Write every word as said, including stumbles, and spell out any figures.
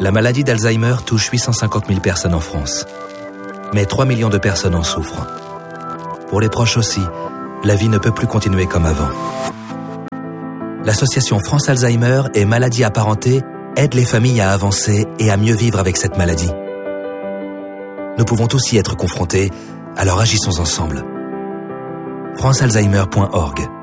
La maladie d'Alzheimer touche huit cent cinquante mille personnes en France. Mais trois millions de personnes en souffrent. Pour les proches aussi, la vie ne peut plus continuer comme avant. L'association France Alzheimer et maladies apparentées aide les familles à avancer et à mieux vivre avec cette maladie. Nous pouvons tous y être confrontés, alors agissons ensemble. france alzheimer point org